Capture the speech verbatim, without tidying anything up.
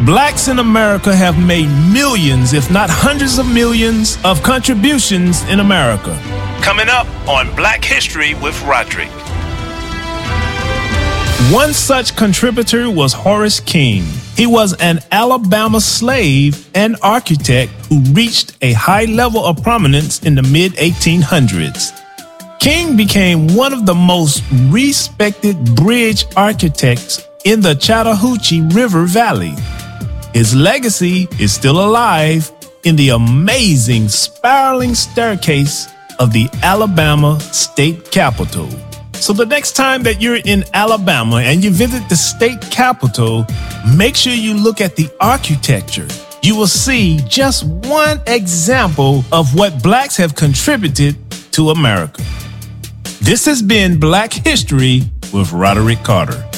Blacks in America have made millions, if not hundreds of millions, of contributions in America. Coming up on Black History with Roderick. One such contributor was Horace King. He was an Alabama slave and architect who reached a high level of prominence in the mid eighteen hundreds. King became one of the most respected bridge architects in the Chattahoochee River Valley. His legacy is still alive in the amazing spiraling staircase of the Alabama State Capitol. So the next time that you're in Alabama and you visit the state capitol, make sure you look at the architecture. You will see just one example of what blacks have contributed to America. This has been Black History with Roderick Carter.